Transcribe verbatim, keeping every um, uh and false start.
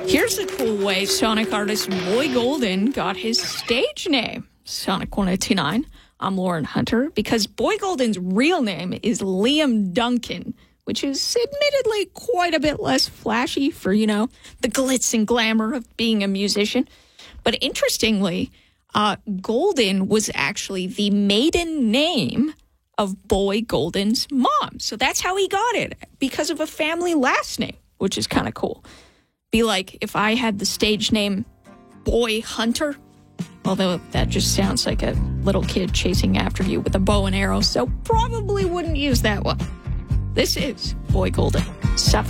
Here's a cool way Sonic artist Boy Golden got his stage name. Sonic one eighty-nine. I'm Lauren Hunter, because Boy Golden's real name is Liam Duncan, which is admittedly quite a bit less flashy for, you know, the glitz and glamour of being a musician. But interestingly, uh, Golden was actually the maiden name of Boy Golden's mom. So that's how he got it, because of a family last name, which is kind of cool. Be like if I had the stage name Boy Hunter, although that just sounds like a little kid chasing after you with a bow and arrow, so probably wouldn't use that one. This is Boy Golden. Suffer.